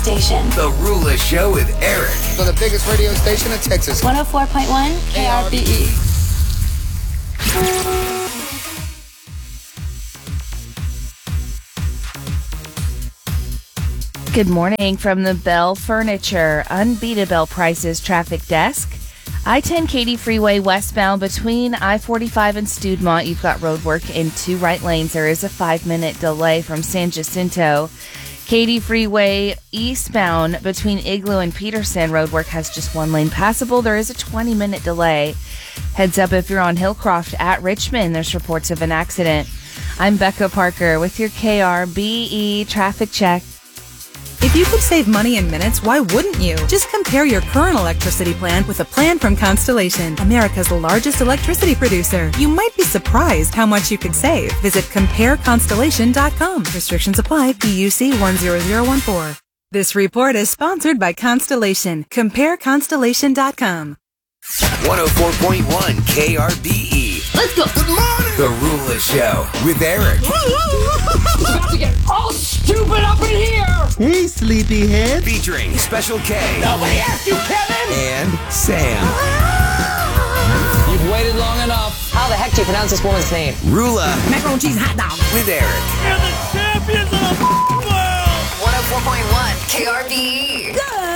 Station. The Rula Show with Eric. On the biggest radio station in Texas. 104.1 KRBE. Good morning from the Bell Furniture Unbeatable Prices Traffic Desk. I-10 Katy Freeway westbound between I-45 and Studemont. You've got road work in two right lanes. There is a 5-minute delay from San Jacinto. Katy Freeway eastbound between Igloo and Peterson. Road work has just one lane passable. There is a 20-minute delay. Heads up if you're on Hillcroft at Richmond. There's reports of an accident. I'm Becca Parker with your KRBE traffic check. If you could save money in minutes, why wouldn't you? Just compare your current electricity plan with a plan from Constellation, America's largest electricity producer. You might be surprised how much you could save. Visit compareconstellation.com. Restrictions apply. PUC 10014. This report is sponsored by Constellation. CompareConstellation.com. 104.1 KRBE. Let's go. Good morning. The Rula Show with Eric. It's about to get all stupid up in here! Hey, sleepyhead. Featuring Special K. Nobody asked you, Kevin! And Sam. You've waited long enough. How the heck do you pronounce this woman's name? Rula Macaroni cheese hot dog. with Eric. You're the champions of the world! 104.1 KRBE.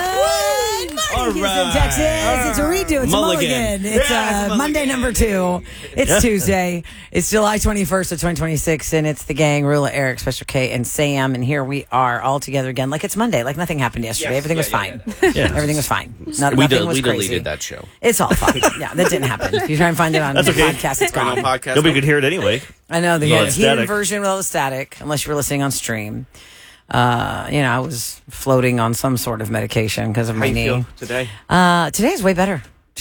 Good morning, Houston, Texas. It's a redo. It's Mulligan. a mulligan. It's Monday number 2. It's Tuesday. It's July 21st of 2026, and it's the gang, Rula, Eric, Special K, and Sam. And here we are all together again, like it's Monday, like nothing happened yesterday. Everything was fine. Everything was fine. Nothing was crazy. Deleted that show. It's all fine. Yeah, that didn't happen. If you try and find it on the podcast, it's gone. Nobody could hear it anyway. I know the With all the heated static. version with all the static, unless you were listening on stream. I was floating on some sort of medication because of my knee. Today? Today's way better.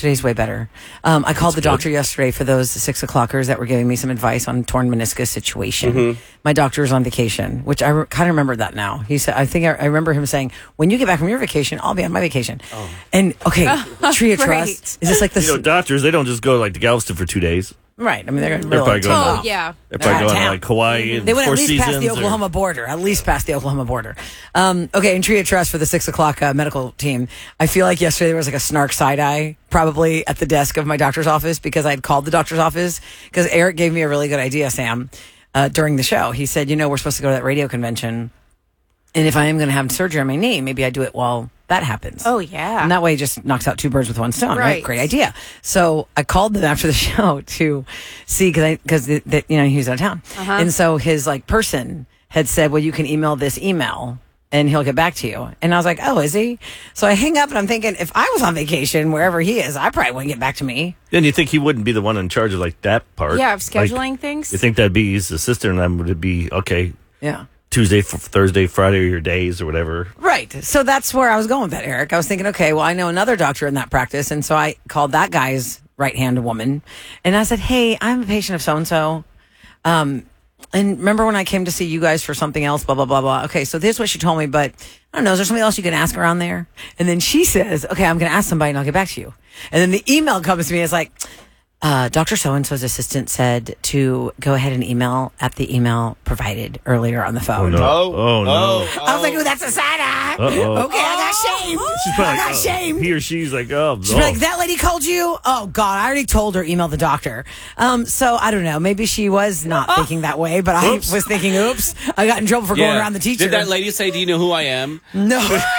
I called the doctor yesterday for those 6 o'clockers that were giving me some advice on torn meniscus situation. Mm-hmm. My doctor is on vacation, which I kind of remember that now. He said, I remember him saying, when you get back from your vacation, I'll be on my vacation. Oh. And okay, Tria Trust. Is this like the doctors, they don't just go like to Galveston for 2 days. right? I mean, they're probably going. yeah. They're probably going to town. like Hawaii. They went at Four least past the Seasons Oklahoma border. At least past the Oklahoma border. Okay, and Tria Trust for the 6 o'clock medical team. I feel like yesterday there was like a snark side eye probably at the desk of my doctor's office because I had called the doctor's office because Eric gave me a really good idea, Sam, during the show. He said, we're supposed to go to that radio convention. And if I am going to have surgery on my knee, maybe I do it while that happens. Oh, yeah. And that way it just knocks out 2 birds with 1 stone, right? Great idea. So I called them after the show to see, because he was out of town. And so his person had said, well, you can email this email and he'll get back to you. And I was like, oh, is he? So I hang up and I'm thinking, if I was on vacation wherever he is, I probably wouldn't get back to me. Then you think he wouldn't be the one in charge of that part? Yeah, of scheduling things. You think that'd be his assistant, and then would it be okay? Yeah. Tuesday, Thursday, Friday, or your days or whatever. Right. So that's where I was going with that, Eric. I was thinking, okay, well, I know another doctor in that practice. And so I called that guy's right-hand woman. And I said, hey, I'm a patient of so-and-so. And remember when I came to see you guys for something else, blah, blah, blah, blah. Okay, so this is what she told me, but I don't know, is there something else you can ask around there? And then she says, okay, I'm going to ask somebody and I'll get back to you. And then the email comes to me. It's like, Dr. So-and-so's assistant said to go ahead and email at the email provided earlier on the phone. Oh, no. I was like, oh, that's a side eye. Uh-oh. Okay, I got shamed. She's probably I got shamed. He or she's like, oh. She's like, that lady called you? Oh, God, I already told her, email the doctor. So I don't know. Maybe she was not thinking that way, but I was thinking, oops, I got in trouble for going around the teacher. Did that lady say, do you know who I am? No.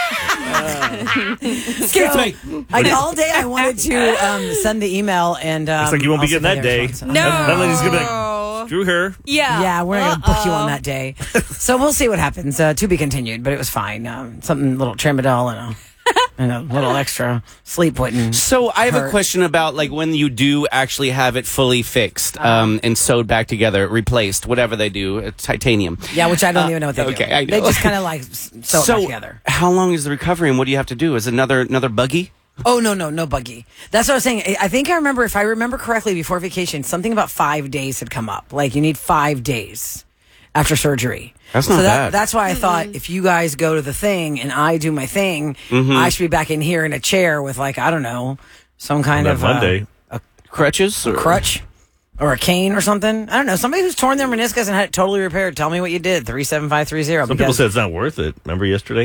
All day I wanted to send the email and it's like you won't be getting that day. No. That lady's going to be like, screw her. Yeah, we're going to book you on that day. So we'll see what happens. To be continued, but it was fine. Something little Tramadol and a little extra sleep wouldn't. So I have hurt. a question about when you do actually have it fully fixed and sewed back together, replaced, whatever they do, titanium. Yeah, which I don't even know what they do. Okay, I know. They just kind of sew it back together. How long is the recovery and what do you have to do? Is it another buggy? Oh, no buggy. That's what I was saying. I think if I remember correctly, before vacation, something about 5 days had come up. Like you need 5 days after surgery. That's not bad. That's why I thought if you guys go to the thing and I do my thing, I should be back in here in a chair with I don't know, some kind of Monday. Crutches? A crutch or a cane or something. I don't know. Somebody who's torn their meniscus and had it totally repaired. Tell me what you did. 37530. Some people said it's not worth it. Remember yesterday?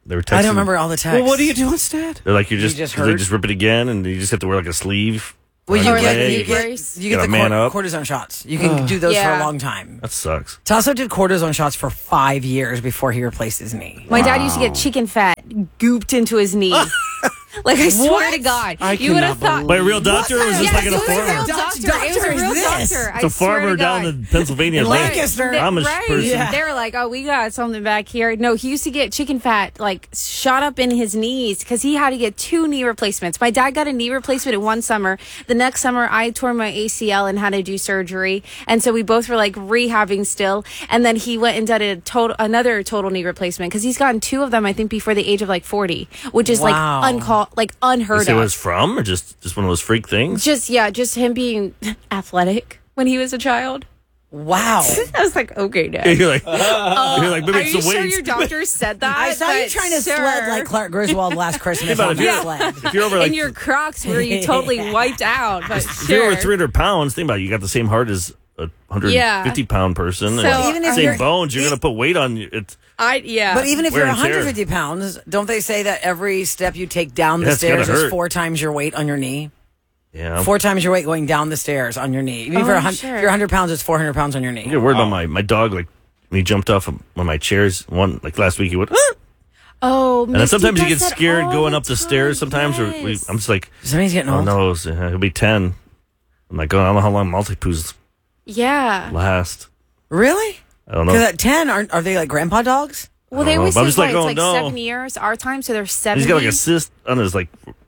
They were texting. I don't remember all the texts. Well, what do you do instead? They're like, You just they hurt? just rip it again, and you just have to wear like a sleeve. Well, on you your get, leg. you get, you get Gotta the man up. cortisone shots. You can do those for a Yeah. long time. That sucks. Tasso did cortisone shots for 5 years before he replaced his knee. My dad used to get chicken fat gooped into his knee. Like, I swear to God. You would have thought. By a real doctor, or was this Yes, like it a was a real farmer? doctor. Doctor It was a is real this? doctor. It's I a swear farmer to down God. in Pennsylvania. In like, Lancaster. Amish Right. person. Yeah. They were like, oh, we got something back here. No, he used to get chicken fat like shot up in his knees because he had to get 2 knee replacements. My dad got a knee replacement in one summer. The next summer, I tore my ACL and had to do surgery. And so we both were like rehabbing still. And then he went and did another total knee replacement because he's gotten 2 of them, I think, before the age of like 40, which is Wow. like unheard Is it of. where it's from, or just one of those freak things? Just him being athletic when he was a child. Wow. I was like, okay, Dad. You're like, maybe Are it's you the sure weights. your doctor said that? I saw you But trying to sure. sled like Clark Griswold last Christmas about on if the you're- sled. If you're over like, And your Crocs were you totally wiped out. But if you're over sure. 300 pounds, think about it. You got the same heart as a 150 pound person. So, and even if same you're- bones, you're going to put weight on you. It's But even if Wear you're and tear. 150 pounds, don't they say that every step you take down the Yeah, it's gotta stairs is hurt. 4 times your weight on your knee? yeah. 4 times your weight going down the stairs on your knee. Even if you're I'm 100, sure. if you're 100 pounds, it's 400 pounds on your I knee. get worried about my dog. Like when he jumped off one of my chairs, like last week, he went. "Ah!" Oh, And then sometimes he gets scared going up the stairs. Sometimes, or I'm just like, Somebody's getting oh old. no, he'll be 10. I'm like, oh, I don't know how long multi-poos Yeah. last. Really? I don't know. Because at 10, are they like grandpa dogs? Well, they know, always but I'm say just like, it's oh, like no. 7 years our time, so they're 70. He's got like a cyst on his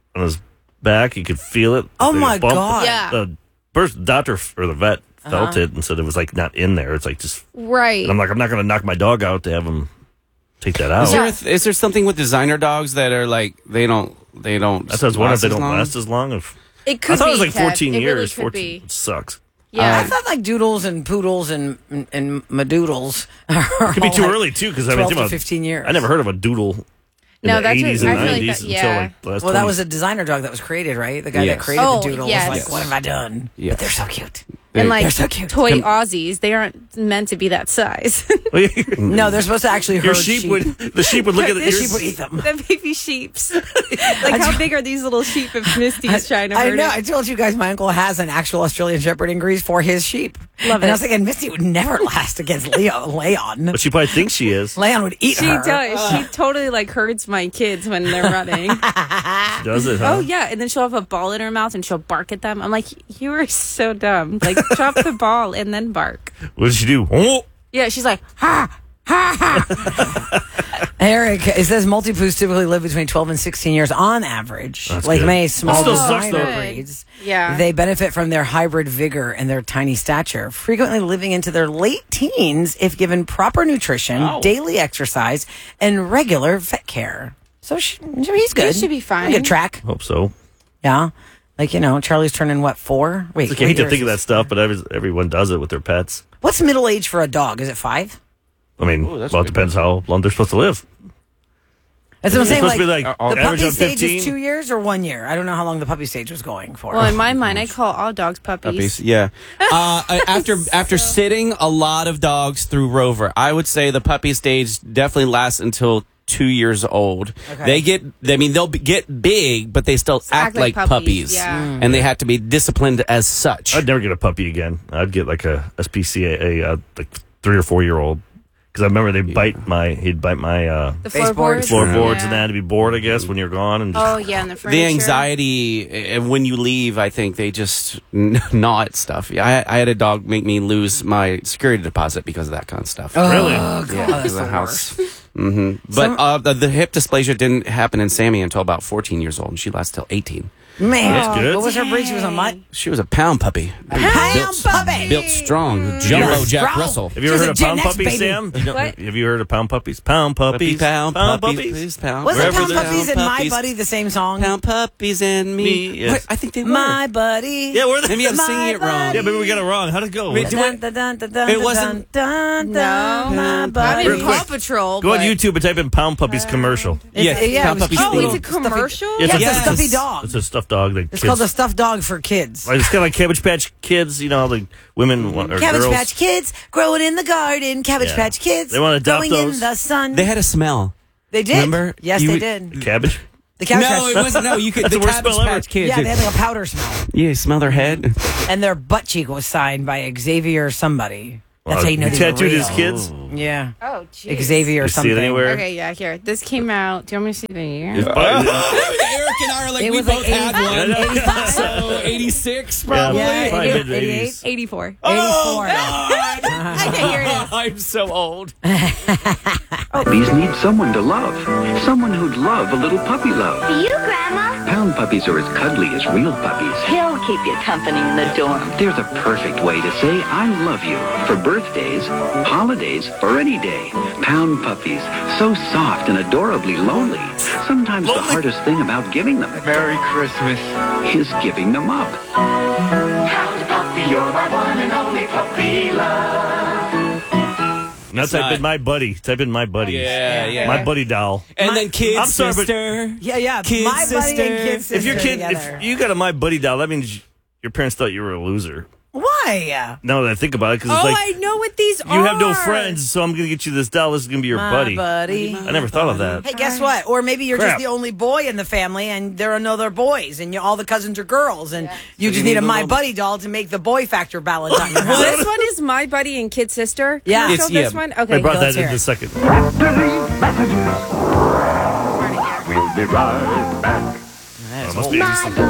back. You could feel it. Oh, Like a my bump. God. Yeah. The first doctor or the vet felt it and said it was like not in there. It's like just. Right. And I'm like, I'm not going to knock my dog out to have him take that out. Is there something with designer dogs that are like they don't? That sounds one if they last as don't long? last as long. It could I thought be, it was like Ted. 14 It really years. could 14 be. It sucks. Yeah. I thought like doodles and poodles and madoodles. It could be too early too, because I mean, 12 think to about 15 years. I never heard of a doodle in No, the that's what- 80s I and feel like 90s that- until yeah. like the last Well, that 20. was a designer dog that was created, right? The guy Yes. that created Oh, the doodle yes. was like, "What have I done?" Yes. But they're so cute. And like They're so cute. toy Aussies, they aren't meant to be that size. No, they're supposed to actually herd Your sheep would the sheep would look at The your sheep would eat them. the baby sheeps. Like, how big are these little sheep if Misty's trying to I herd know. it? I told you guys my uncle has an actual Australian Shepherd in Greece for his sheep. Love and I it. was thinking Misty would never last against Leon. But she probably thinks she is. Leon would eat She her. does. She totally like herds my kids when they're running. She does it, huh? Oh yeah, and then she'll have a ball in her mouth and she'll bark at them. I'm like, you are so dumb. Like, drop the ball and then bark. What did she do? Oh! Yeah, she's like, Eric, it says multi-poos typically live between 12 and 16 years on average. That's like good. many small That still sucks, designer though. breeds. Yeah. They benefit from their hybrid vigor and their tiny stature, frequently living into their late teens if given proper nutrition, daily exercise, and regular vet care. So he's good. He should be fine. On a good track. Hope so. Yeah. Like, Charlie's turning, 4? Wait, Like, I hate to what think year of is that stuff, but everyone does it with their pets. What's middle age for a dog? Is it 5? I mean, that's well, a it good depends how long they're supposed to live. That's what I'm It's saying. supposed to Like, be like the average puppy on stage 15. is 2 years or 1 year. I don't know how long the puppy stage was going for. well, in my mind, I call all dogs puppies. Puppies, yeah. After sitting a lot of dogs through Rover, I would say the puppy stage definitely lasts until 2 years old. Okay. They'll get big, but they still act like puppies. yeah. And they have to be disciplined as such. I'd never get a puppy again. I'd get like a SPCA, like 3 or 4 year old. Because I remember he'd bite my The Baseboards. floorboards Yeah. and that to be bored, I guess, when you're gone. And just, Oh yeah, and the furniture. The anxiety when you leave, I think they just gnaw at stuff. I had a dog make me lose my security deposit because of that kind of stuff. Really? Oh, God, that's the the house. worst. But the hip dysplasia didn't happen in Sammy until about 14 years old, and she lasted till 18. Man, That's good. what was her breed? She was a mutt? She was a pound puppy. Pound puppy! Built strong. Jumbo Jack Russell. Have you ever She's heard a of pound Gen X puppies, baby. Sam? What? Have you heard of pound puppies? Pound puppies. Pound puppies. puppies. Please, pound. Wasn't Wherever Pound there's Puppies and pound My puppies. Buddy the same song? Pound puppies and me. Yes. Wait, I think they were. My Buddy. Yeah, we're the, Maybe I'm singing it wrong. Yeah, maybe we got it wrong. How'd it go? Wait, Dun, dun, dun, dun, dun, It dun, wasn't- dun, dun, No. my I'm buddy. in Real Paw quick. Patrol. Go on but- YouTube and type in pound puppies commercial. Yeah, it Pound was Puppies. cute. Oh, it's a Stuffy- commercial. Yeah, Yeah, it's Yes. a stuffy dog. It's a stuffed dog that It's kids. called a stuffed dog for kids. Like, it's kind of like Cabbage Patch Kids, like women or Cabbage girls. Patch Kids growing in the garden. Cabbage Yeah. Patch Kids They wanna adopt going in those. the sun. They had a smell. They did. Remember? Yes, You they would- did. Cabbage. The Cabbage No, it Patch. wasn't. No, you could. That's The the worst Cabbage smell ever. Patch Kids. Yeah, they had like a powder smell. Yeah, smell their head. And their butt cheek was signed by Xavier somebody. That's how you know he these are tattooed his real. kids. Yeah. Oh, jeez. Xavier or You see something. it anywhere? Okay, yeah, here. This came out. Do you want me to see the year? His butt- Eric and I are like, It we was like both had 80 one. So 86, probably. Yeah, Probably 88, mid-80s. 84. 84. Okay, here it is. I'm so old. Puppies need someone to love. Someone who'd love a little puppy love. For you, Grandma. Pound puppies are as cuddly as real puppies. He'll keep you company in the dorm. They're the perfect way to say I love you for birthdays, holidays, or any day. Pound puppies, so soft and adorably lonely. Sometimes the hardest thing about giving them Merry Christmas. is giving them up. Pound puppy, you're my one and only puppy love. Now It's type not- in my buddy. Type in my buddies. Yeah, yeah. My buddy doll. And then kid I'm sorry, but- sister. Yeah. Kid My buddy sister. and kid sister If your kid, together. if you got a my buddy doll, that means your parents thought you were a loser. Why? Now that I think about it, because Oh, it's like I know what these are. you have no friends, so I'm gonna get you this doll. This is gonna be your My buddy. buddy. I never thought of that. Hey, guess what? Or maybe you're Crap. just the only boy in the family, and there are no other boys, and all the cousins are girls, and you So just you need need a a My little- Buddy doll to make the boy factor balance on your Well, house. this one is My Buddy and Kid Sister. Yeah. Commercial, It's- this yeah. one? I Okay. brought let's that in hear a it. second. We'll be right back. Oh, must be interesting.